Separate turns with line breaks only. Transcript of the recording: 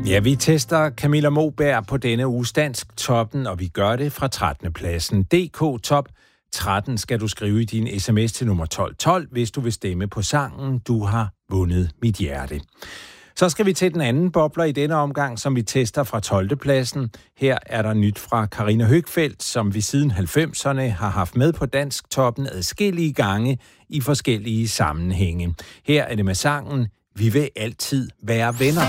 Ja, vi tester Camilla Moberg på denne uges Dansk Toppen, og vi gør det fra 13. pladsen. DK Top 13 skal du skrive i din sms til nummer 1212, hvis du vil stemme på sangen Du har vundet mit hjerte. Så skal vi til den anden bobler i denne omgang, som vi tester fra 12. pladsen. Her er der nyt fra Karina Høgfeldt, som vi siden 90'erne har haft med på Dansk Toppen adskillige gange i forskellige sammenhænge. Her er det med sangen Vi vil altid være venner.